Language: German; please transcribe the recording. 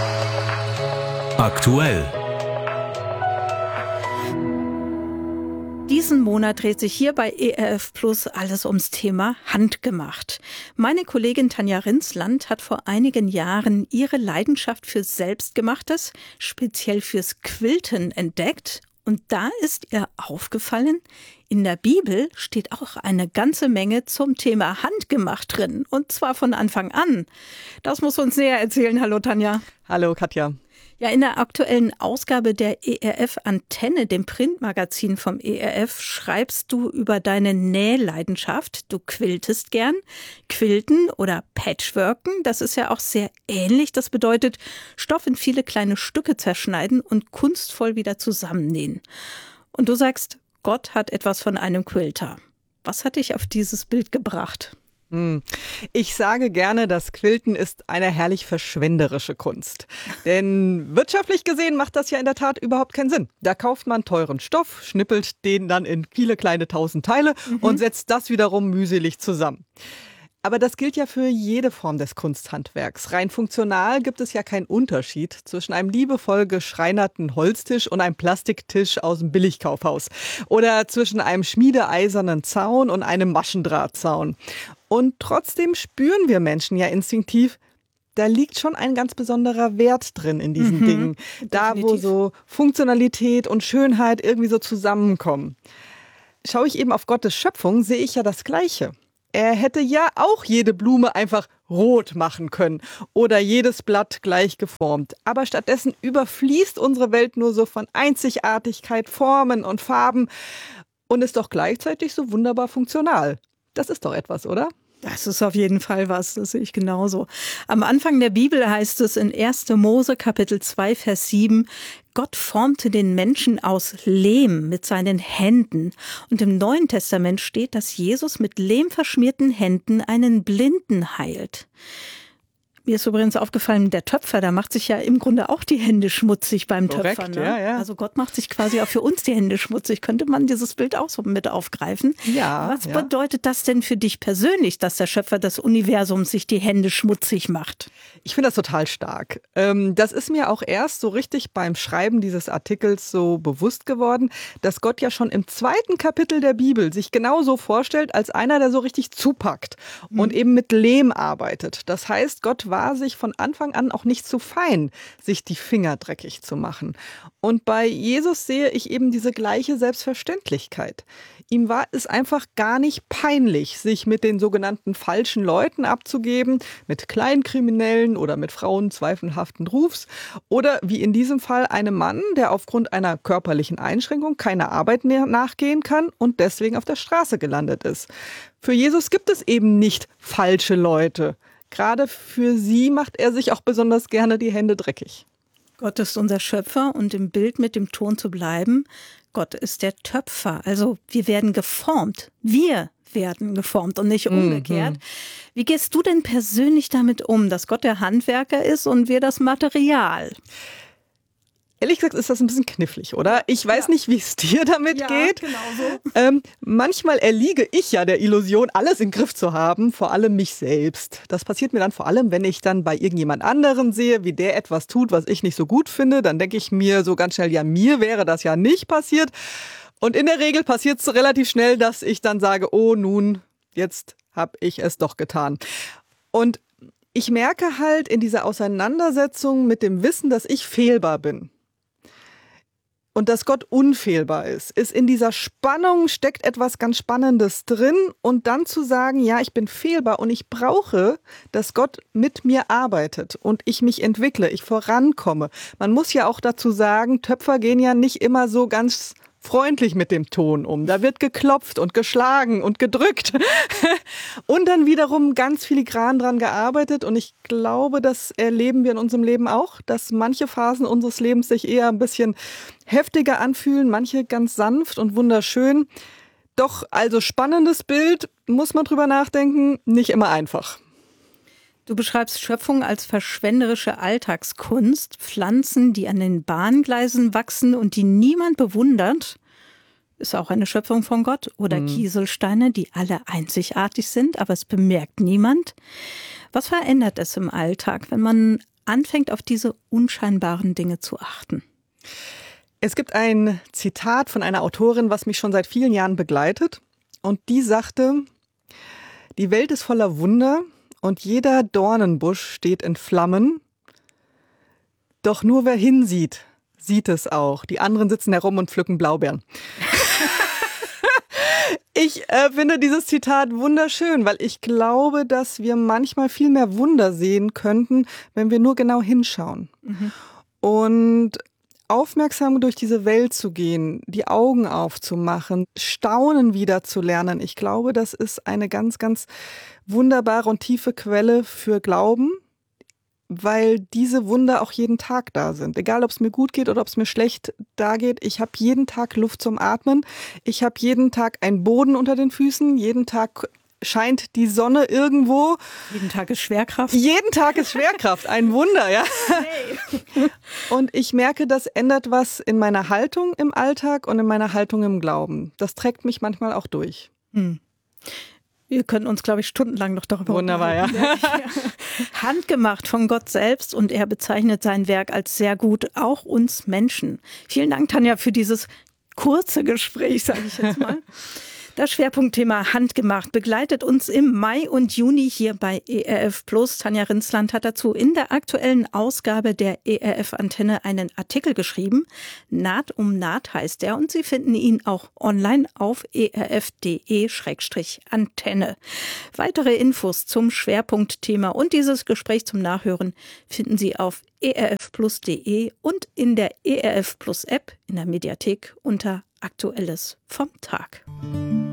Aktuell. Diesen Monat dreht sich hier bei ERF Plus alles ums Thema Handgemacht. Meine Kollegin Tanja Rinsland hat vor einigen Jahren ihre Leidenschaft für Selbstgemachtes, speziell fürs Quilten, entdeckt. Und da ist ihr aufgefallen, in der Bibel steht auch eine ganze Menge zum Thema Handgemacht drin. Und zwar von Anfang an. Das muss uns näher erzählen. Hallo Tanja. Hallo Katja. Ja, in der aktuellen Ausgabe der ERF Antenne, dem Printmagazin vom ERF, schreibst du über deine Nähleidenschaft. Du quiltest gern. Quilten oder Patchworken, das ist ja auch sehr ähnlich. Das bedeutet, Stoff in viele kleine Stücke zerschneiden und kunstvoll wieder zusammennähen. Und du sagst, Gott hat etwas von einem Quilter. Was hat dich auf dieses Bild gebracht? Ich sage gerne, das Quilten ist eine herrlich verschwenderische Kunst. Denn wirtschaftlich gesehen macht das ja in der Tat überhaupt keinen Sinn. Da kauft man teuren Stoff, schnippelt den dann in viele kleine 1000 Teile und setzt das wiederum mühselig zusammen. Aber das gilt ja für jede Form des Kunsthandwerks. Rein funktional gibt es ja keinen Unterschied zwischen einem liebevoll geschreinerten Holztisch und einem Plastiktisch aus dem Billigkaufhaus. Oder zwischen einem schmiedeeisernen Zaun und einem Maschendrahtzaun. Und trotzdem spüren wir Menschen ja instinktiv, da liegt schon ein ganz besonderer Wert drin in diesen Dingen. Da, wo so Funktionalität und Schönheit irgendwie so zusammenkommen. Schaue ich eben auf Gottes Schöpfung, sehe ich ja das Gleiche. Er hätte ja auch jede Blume einfach rot machen können oder jedes Blatt gleich geformt. Aber stattdessen überfließt unsere Welt nur so von Einzigartigkeit, Formen und Farben und ist doch gleichzeitig so wunderbar funktional. Das ist doch etwas, oder? Das ist auf jeden Fall was, das sehe ich genauso. Am Anfang der Bibel heißt es in 1. Mose Kapitel 2, Vers 7, Gott formte den Menschen aus Lehm mit seinen Händen. Und im Neuen Testament steht, dass Jesus mit lehmverschmierten Händen einen Blinden heilt. Mir ist übrigens aufgefallen, der Töpfer, der macht sich ja im Grunde auch die Hände schmutzig beim Korrekt, Töpfern. Ne? Ja. Also Gott macht sich quasi auch für uns die Hände schmutzig. Könnte man dieses Bild auch so mit aufgreifen? Ja. Was bedeutet das denn für dich persönlich, dass der Schöpfer des Universums sich die Hände schmutzig macht? Ich finde das total stark. Das ist mir auch erst so richtig beim Schreiben dieses Artikels so bewusst geworden, dass Gott ja schon im 2. Kapitel der Bibel sich genauso vorstellt als einer, der so richtig zupackt und eben mit Lehm arbeitet. Das heißt, Gott war sich von Anfang an auch nicht zu fein, sich die Finger dreckig zu machen. Und bei Jesus sehe ich eben diese gleiche Selbstverständlichkeit. Ihm war es einfach gar nicht peinlich, sich mit den sogenannten falschen Leuten abzugeben, mit Kleinkriminellen oder mit Frauen zweifelhaften Rufs oder wie in diesem Fall einem Mann, der aufgrund einer körperlichen Einschränkung keiner Arbeit mehr nachgehen kann und deswegen auf der Straße gelandet ist. Für Jesus gibt es eben nicht falsche Leute. Gerade für sie macht er sich auch besonders gerne die Hände dreckig. Gott ist unser Schöpfer und im Bild mit dem Ton zu bleiben, Gott ist der Töpfer. Also wir werden geformt. Wir werden geformt und nicht umgekehrt. Wie gehst du denn persönlich damit um, dass Gott der Handwerker ist und wir das Material? Ehrlich gesagt ist das ein bisschen knifflig, oder? Ich weiß nicht, wie es dir damit geht. Genau so. Manchmal erliege ich ja der Illusion, alles im Griff zu haben, vor allem mich selbst. Das passiert mir dann vor allem, wenn ich dann bei irgendjemand anderen sehe, wie der etwas tut, was ich nicht so gut finde. Dann denke ich mir so ganz schnell, ja, mir wäre das ja nicht passiert. Und in der Regel passiert es relativ schnell, dass ich dann sage, oh nun, jetzt habe ich es doch getan. Und ich merke halt in dieser Auseinandersetzung mit dem Wissen, dass ich fehlbar bin. Und dass Gott unfehlbar ist in dieser Spannung steckt etwas ganz Spannendes drin und dann zu sagen, ja, ich bin fehlbar und ich brauche, dass Gott mit mir arbeitet und ich mich entwickle, ich vorankomme. Man muss ja auch dazu sagen, Töpfer gehen ja nicht immer so ganz freundlich mit dem Ton um. Da wird geklopft und geschlagen und gedrückt und dann wiederum ganz filigran dran gearbeitet und ich glaube, das erleben wir in unserem Leben auch, dass manche Phasen unseres Lebens sich eher ein bisschen heftiger anfühlen, manche ganz sanft und wunderschön. Doch also spannendes Bild, muss man drüber nachdenken, nicht immer einfach. Du beschreibst Schöpfung als verschwenderische Alltagskunst, Pflanzen, die an den Bahngleisen wachsen und die niemand bewundert, ist auch eine Schöpfung von Gott. Oder Kieselsteine, die alle einzigartig sind, aber es bemerkt niemand. Was verändert es im Alltag, wenn man anfängt, auf diese unscheinbaren Dinge zu achten? Es gibt ein Zitat von einer Autorin, was mich schon seit vielen Jahren begleitet. Und die sagte, die Welt ist voller Wunder und jeder Dornenbusch steht in Flammen. Doch nur wer hinsieht, sieht es auch. Die anderen sitzen herum und pflücken Blaubeeren. Ich finde dieses Zitat wunderschön, weil ich glaube, dass wir manchmal viel mehr Wunder sehen könnten, wenn wir nur genau hinschauen. Und aufmerksam durch diese Welt zu gehen, die Augen aufzumachen, Staunen wieder zu lernen. Ich glaube, das ist eine ganz, ganz wunderbare und tiefe Quelle für Glauben, weil diese Wunder auch jeden Tag da sind. Egal, ob es mir gut geht oder ob es mir schlecht da geht. Ich habe jeden Tag Luft zum Atmen. Ich habe jeden Tag einen Boden unter den Füßen. Jeden Tag scheint die Sonne irgendwo. Jeden Tag ist Schwerkraft. Jeden Tag ist Schwerkraft. Ein Wunder, ja. Hey. Und ich merke, das ändert was in meiner Haltung im Alltag und in meiner Haltung im Glauben. Das trägt mich manchmal auch durch. Wir können uns, glaube ich, stundenlang noch darüber Wunderbar, ja. Handgemacht von Gott selbst und er bezeichnet sein Werk als sehr gut, auch uns Menschen. Vielen Dank, Tanja, für dieses kurze Gespräch, sage ich jetzt mal. Das Schwerpunktthema Handgemacht begleitet uns im Mai und Juni hier bei ERF Plus. Tanja Rinzland hat dazu in der aktuellen Ausgabe der ERF-Antenne einen Artikel geschrieben. Naht um Naht heißt er und Sie finden ihn auch online auf erf.de/Antenne. Weitere Infos zum Schwerpunktthema und dieses Gespräch zum Nachhören finden Sie auf erfplus.de und in der ERF Plus App in der Mediathek unter Aktuelles vom Tag.